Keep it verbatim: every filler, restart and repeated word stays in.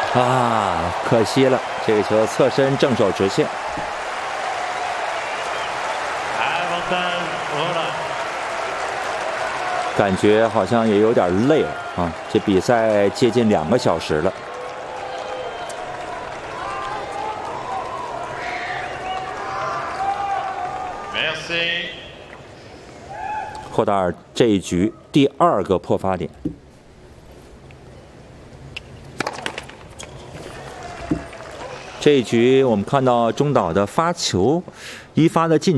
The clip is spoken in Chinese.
啊，可惜了，这个球侧身正手直线。感觉好像也有点累了啊，这比赛接近两个小时了。霍达尔这一局第二个破发点。这一局我们看到中岛的发球，一发的进。